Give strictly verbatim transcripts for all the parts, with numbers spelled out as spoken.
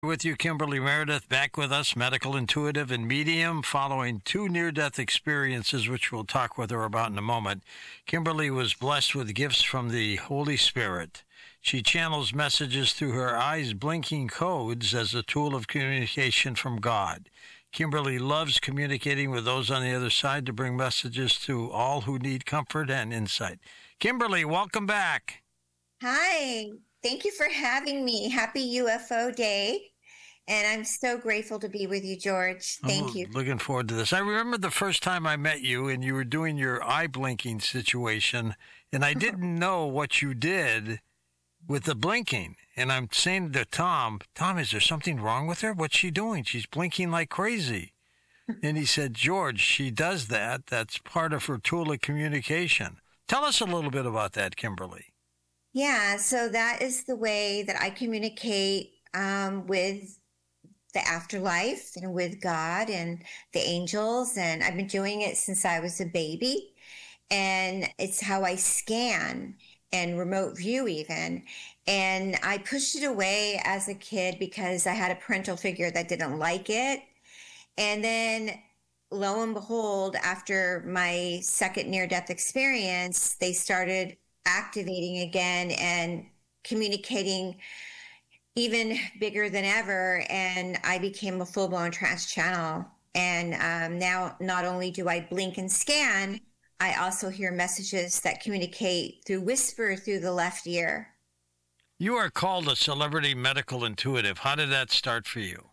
With you, Kimberly Meredith, back with us, medical intuitive and medium, following two near-death experiences, which we'll talk with her about in a moment. Kimberly was blessed with gifts from the Holy Spirit. She channels messages through her eyes blinking codes as a tool of communication from God. Kimberly loves communicating with those on the other side to bring messages to all who need comfort and insight. Kimberly, welcome back. Hi. Thank you for having me. Happy U F O Day. And I'm so grateful to be with you, George. Thank I'm you. looking forward to this. I remember the first time I met you and you were doing your eye blinking situation, and I didn't know what you did with the blinking. And I'm saying to Tom, Tom, is there something wrong with her? What's she doing? She's blinking like crazy. And he said, George, she does that. That's part of her tool of communication. Tell us a little bit about that, Kimberly. Yeah, so that is the way that I communicate um, with the afterlife and with God and the angels. And I've been doing it since I was a baby. And it's how I scan and remote view even. And I pushed it away as a kid because I had a parental figure that didn't like it. And then lo and behold, after my second near-death experience, they started activating again and communicating even bigger than ever. And I became a full-blown trance channel. And um, now not only do I blink and scan, I also hear messages that communicate through whisper through the left ear. You are called a celebrity medical intuitive. How did that start for you?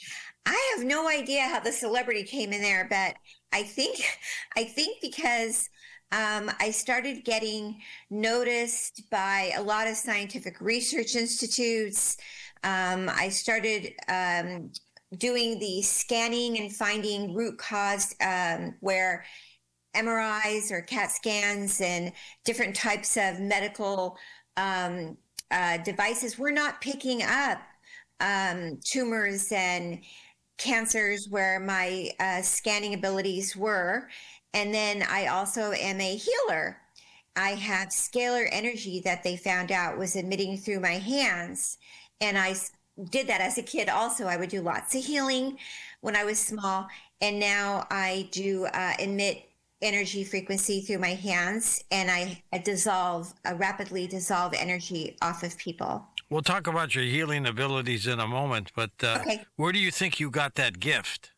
I have no idea how the celebrity came in there, but I think, I think because Um, I started getting noticed by a lot of scientific research institutes. Um, I started um, doing the scanning and finding root cause um, where M R Is or CAT scans and different types of medical um, uh, devices were not picking up um, tumors and cancers where my uh, scanning abilities were. And then I also am a healer. I have scalar energy that they found out was emitting through my hands. And I did that as a kid also. I would do lots of healing when I was small. And now I do uh, emit energy frequency through my hands. And I, I dissolve, uh, rapidly dissolve energy off of people. We'll talk about your healing abilities in a moment. But uh, okay. Where do you think you got that gift?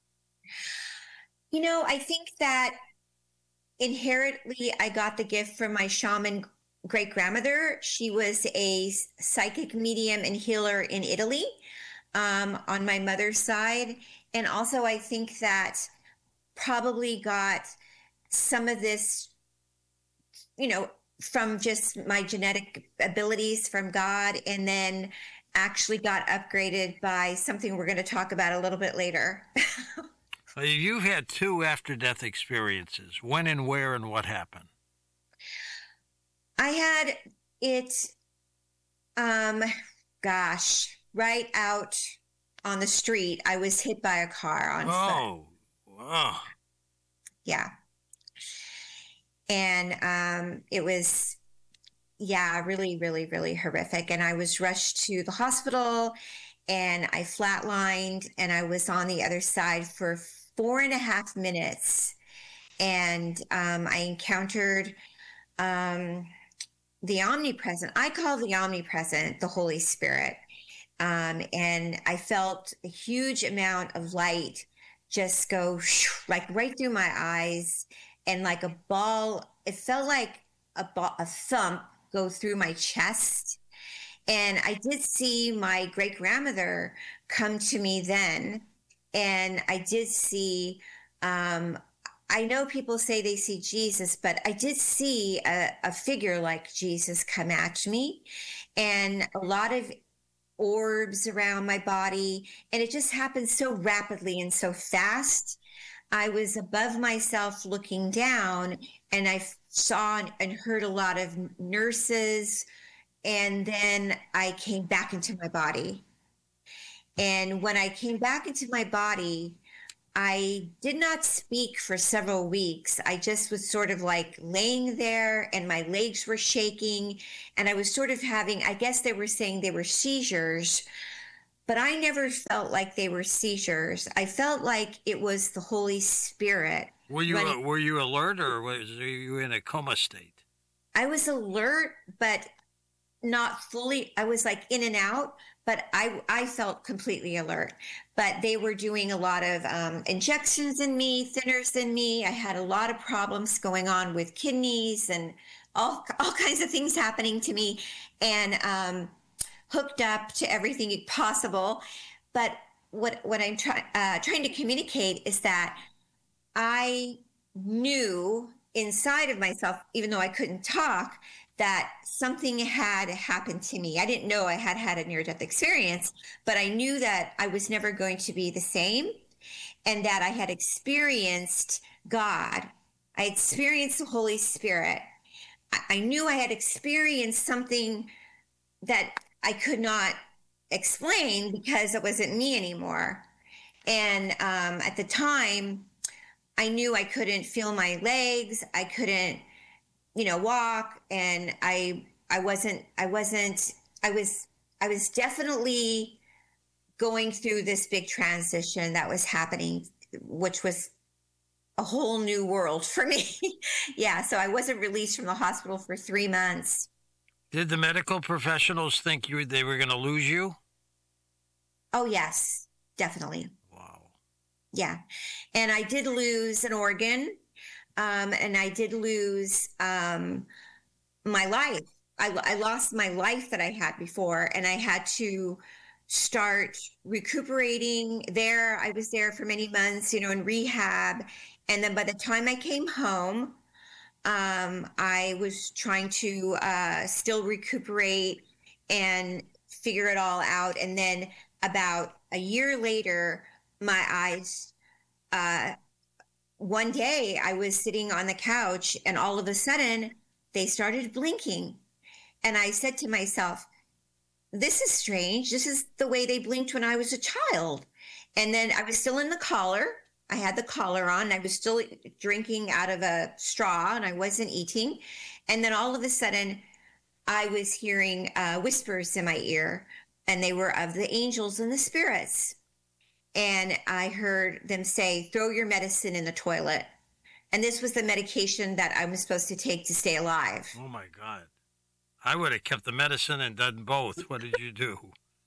You know, I think that inherently, I got the gift from my shaman great grandmother. She was a psychic medium and healer in Italy um, on my mother's side. And also, I think that probably got some of this, you know, from just my genetic abilities from God, and then actually got upgraded by something we're going to talk about a little bit later. You've had two after-death experiences. When and where and what happened? I had it, um, gosh, right out on the street. I was hit by a car on oh. foot. Oh, wow. Yeah. And um, it was, yeah, really, really, really horrific. And I was rushed to the hospital, and I flatlined, and I was on the other side for four and a half minutes. And um, I encountered um, the omnipresent. I call the omnipresent the Holy Spirit. Um, and I felt a huge amount of light just go like right through my eyes, and like a ball. It felt like a, ball, a thump go through my chest. And I did see my great grandmother come to me then. And I did see, um, I know people say they see Jesus, but I did see a, a figure like Jesus come at me, and a lot of orbs around my body. And it just happened so rapidly and so fast. I was above myself looking down, and I saw and heard a lot of nurses. And then I came back into my body. And when I came back into my body, I did not speak for several weeks. I just was sort of like laying there, and my legs were shaking, and I was sort of having, I guess they were saying they were seizures, but I never felt like they were seizures. I felt like it was the Holy Spirit Were you running. uh, were you alert, or was you in a coma state? I was alert, but not fully. I was like in and out, but I I felt completely alert. But they were doing a lot of um, injections in me, thinners in me. I had a lot of problems going on with kidneys and all all kinds of things happening to me, and um, hooked up to everything possible. But what what I'm trying uh, trying to communicate is that I knew inside of myself, even though I couldn't talk, that something had happened to me. I didn't know I had had a near death experience, but I knew that I was never going to be the same and that I had experienced God. I experienced the Holy Spirit. I, I knew I had experienced something that I could not explain because it wasn't me anymore. And um, at the time, I knew I couldn't feel my legs. I couldn't, you know, walk, and I, I wasn't, I wasn't, I was, I was definitely going through this big transition that was happening, which was a whole new world for me. Yeah. So I wasn't released from the hospital for three months. Did the medical professionals think you they were going to lose you? Oh, yes, definitely. Wow. Yeah. And I did lose an organ, um, and I did lose um, my life. I, I lost my life that I had before, and I had to start recuperating there. I was there for many months, you know, in rehab. And then by the time I came home, um, I was trying to uh, still recuperate and figure it all out. And then about a year later, my eyes, uh, one day I was sitting on the couch and all of a sudden they started blinking. And I said to myself, this is strange. This is the way they blinked when I was a child. And then I was still in the collar. I had the collar on. I was still drinking out of a straw and I wasn't eating. And then all of a sudden, I was hearing uh, whispers in my ear, and they were of the angels and the spirits. And I heard them say, throw your medicine in the toilet. And this was the medication that I was supposed to take to stay alive. Oh, my God. I would have kept the medicine and done both. What did you do?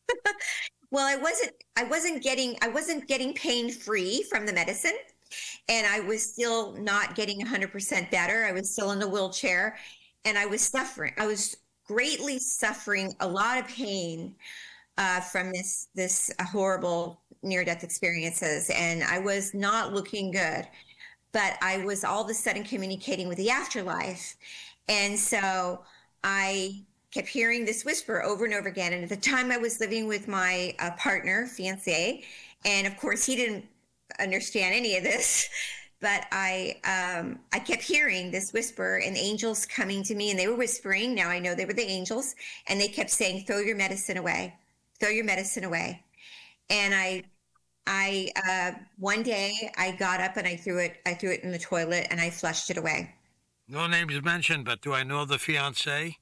Well, I wasn't I wasn't getting I wasn't getting pain free from the medicine, and I was still not getting one hundred percent better. I was still in the wheelchair, and I was suffering. I was greatly suffering a lot of pain uh, from this this horrible near death experiences, and I was not looking good. But I was all of a sudden communicating with the afterlife, and so I kept hearing this whisper over and over again. And at the time, I was living with my uh, partner, fiance, and of course, he didn't understand any of this. But I, um, I kept hearing this whisper, and angels coming to me, and they were whispering. Now I know they were the angels, and they kept saying, "Throw your medicine away, throw your medicine away." And I, I, uh, one day, I got up and I threw it. I threw it in the toilet, and I flushed it away. No names mentioned, but do I know the fiance?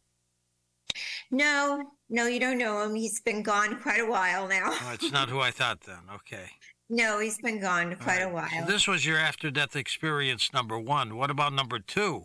No, no, you don't know him. He's been gone quite a while now. Oh, it's not who I thought then. Okay. No, he's been gone quite All a right. while. So this was your after-death experience number one. What about number two?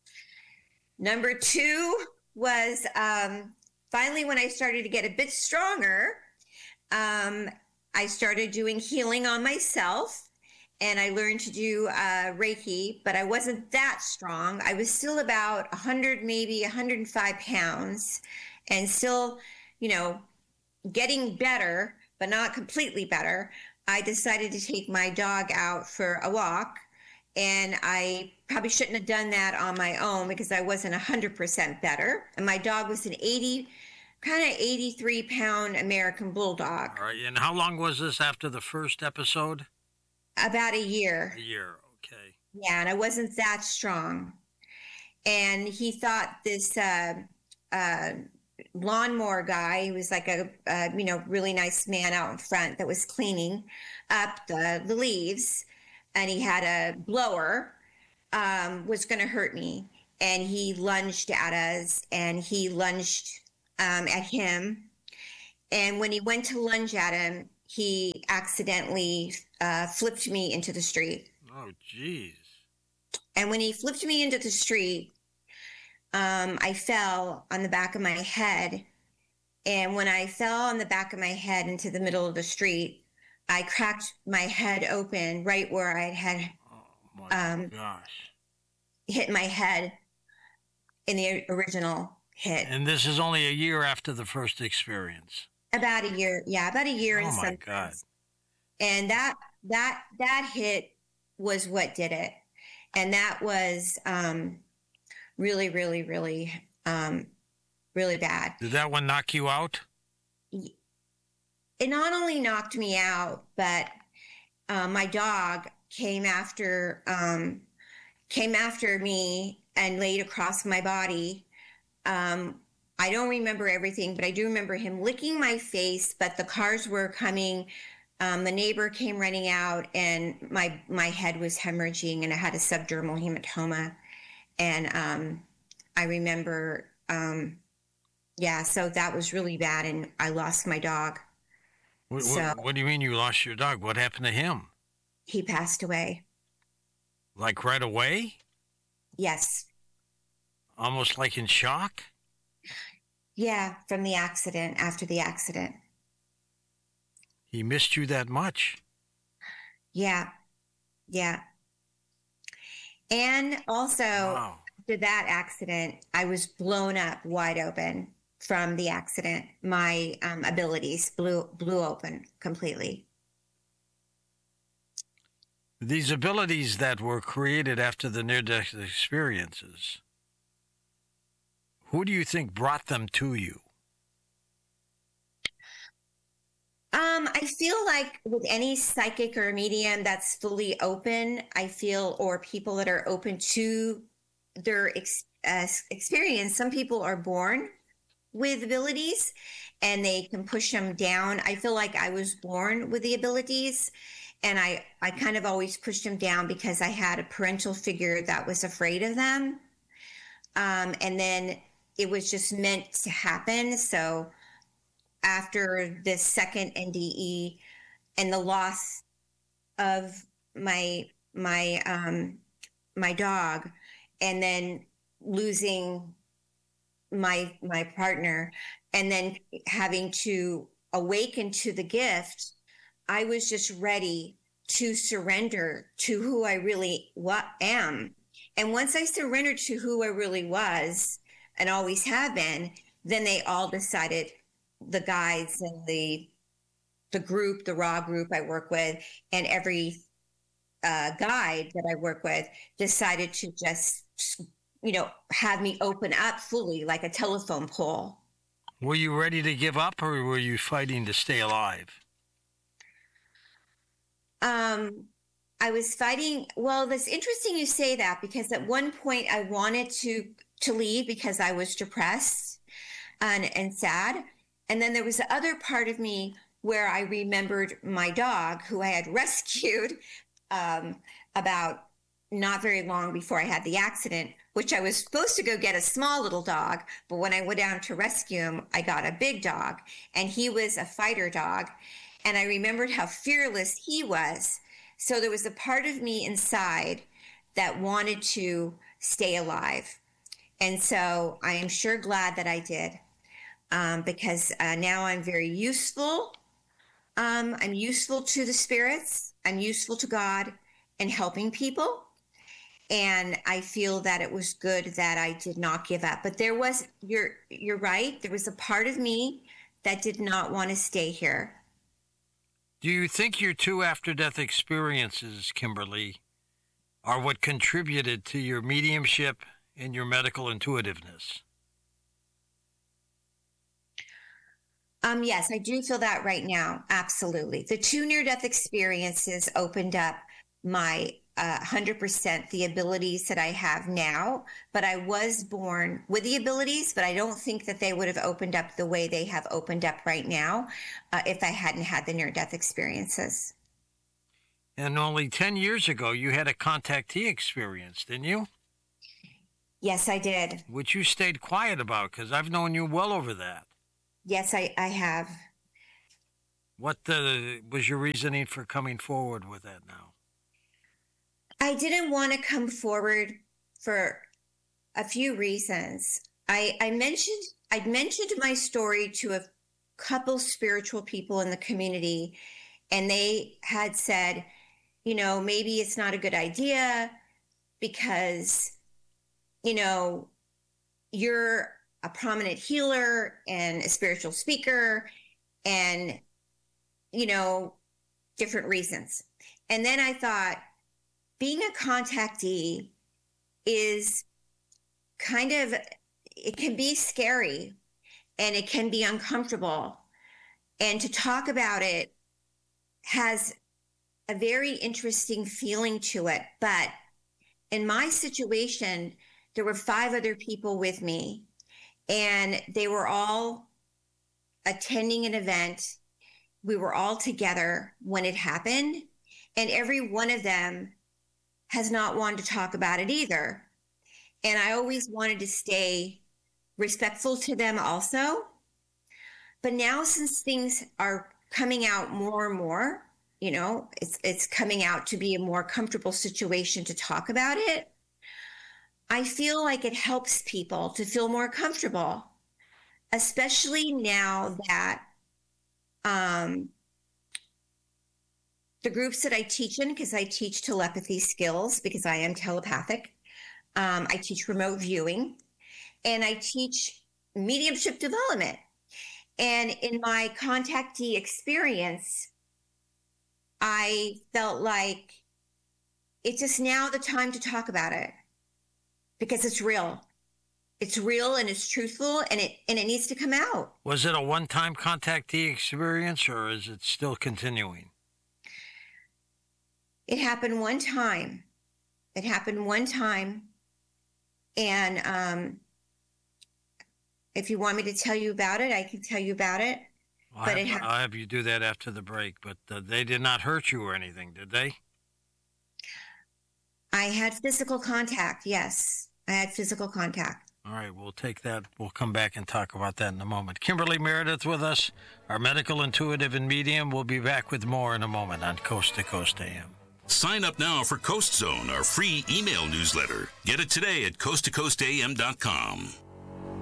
Number two was um, finally when I started to get a bit stronger, um, I started doing healing on myself, and I learned to do uh, Reiki, but I wasn't that strong. I was still about one hundred, maybe one hundred five pounds, and still, you know, getting better, but not completely better. I decided to take my dog out for a walk, and I probably shouldn't have done that on my own because I wasn't one hundred percent better. And my dog was an eighty, kind of eighty-three pound American Bulldog. All right. And how long was this after the first episode? About a year. A year. Okay. Yeah, and I wasn't that strong. And he thought this uh, uh, lawnmower guy, he was like a, a you know really nice man out in front that was cleaning up the, the leaves, and he had a blower, um, was going to hurt me. And he lunged at us, and he lunged um, at him. And when he went to lunge at him, he accidentally uh, flipped me into the street. Oh, geez. And when he flipped me into the street, um, I fell on the back of my head. And when I fell on the back of my head into the middle of the street, I cracked my head open right where I had Oh, my um, gosh. hit my head in the original hit. And this is only a year after the first experience. About a year. Yeah, about a year Oh, and my some. God. And that that that hit was what did it. And that was um, really, really, really, um, really bad. Did that one knock you out? It not only knocked me out, but uh, my dog came after um, came after me and laid across my body. Um, I don't remember everything, but I do remember him licking my face. But the cars were coming. Um, the neighbor came running out, and my my head was hemorrhaging, and I had a subdermal hematoma. And um, I remember, um, yeah, so that was really bad, and I lost my dog. What, So what, what do you mean you lost your dog? What happened to him? he passed away. Like right away? Yes, Almost like in shock? yeah, from the accident. After the accident, He missed you that much? yeah, yeah. And also, Wow. after that accident, I was blown up wide open from the accident. My um, abilities blew blew open completely. These abilities that were created after the near-death experiences, who do you think brought them to you? Um, I feel like with any psychic or medium that's fully open, I feel, or people that are open to their ex- uh, experience, some people are born with abilities and they can push them down. I feel like I was born with the abilities, and I, I kind of always pushed them down because I had a parental figure that was afraid of them. Um, and then it was just meant to happen. So after this second N D E and the loss of my my um my dog, and then losing my my partner, and then having to awaken to the gift, I was just ready to surrender to who I really wa- am. And once I surrendered to who I really was and always have been, then they all decided, the guides and the the group, the raw group I work with, and every uh, guide that I work with decided to just, you know, have me open up fully like a telephone pole. Were you ready to give up, or were you fighting to stay alive? Um, I was fighting. Well, it's interesting you say that, because at one point I wanted to to leave because I was depressed and and sad. And then there was the other part of me where I remembered my dog, who I had rescued um, about not very long before I had the accident, which I was supposed to go get a small little dog. But when I went down to rescue him, I got a big dog, and he was a fighter dog. And I remembered how fearless he was. So there was a part of me inside that wanted to stay alive. And so I am sure glad that I did. Um, because uh, now I'm very useful. Um, I'm useful to the spirits. I'm useful to God and helping people. And I feel that it was good that I did not give up. But there was, you're you're right. There was a part of me that did not want to stay here. Do you think your two after-death experiences, Kimberly, are what contributed to your mediumship and your medical intuitiveness? Um, yes, I do feel that right now. Absolutely. The two near-death experiences opened up my uh, one hundred percent the abilities that I have now, but I was born with the abilities, but I don't think that they would have opened up the way they have opened up right now uh, if I hadn't had the near-death experiences. And only ten years ago, you had a contactee experience, didn't you? Yes, I did. Which you stayed quiet about, because I've known you well over that. Yes, I, I have. What uh, was your reasoning for coming forward with that now? I didn't want to come forward for a few reasons. I, I mentioned I'd mentioned my story to a couple spiritual people in the community, and they had said, you know, maybe it's not a good idea because, you know, you're a prominent healer and a spiritual speaker and, you know, different reasons. And then I thought, being a contactee is kind of, it can be scary and it can be uncomfortable. And to talk about it has a very interesting feeling to it. But in my situation, there were five other people with me, and they were all attending an event. We were all together when it happened, and every one of them has not wanted to talk about it either. And I always wanted to stay respectful to them also. But now, since things are coming out more and more, you know, it's it's coming out to be a more comfortable situation to talk about it, I feel like it helps people to feel more comfortable, especially now that um, the groups that I teach in, because I teach telepathy skills, because I am telepathic. Um, I teach remote viewing, and I teach mediumship development. And in my contactee experience, I felt like it's just now the time to talk about it because it's real. It's real and it's truthful, and it and it needs to come out. Was it a one-time contactee experience, or is it still continuing? It happened one time. It happened one time. And um, if you want me to tell you about it, I can tell you about it. I'll, but have, it ha- I'll have you do that after the break. But uh, they did not hurt you or anything, did they? I had physical contact. Yes, I had physical contact. All right, we'll take that. We'll come back and talk about that in a moment. Kimberly Meredith with us, our medical intuitive and medium. We'll be back with more in a moment on Coast to Coast A M. Sign up now for Coast Zone, our free email newsletter. Get it today at coast to coast a m dot com.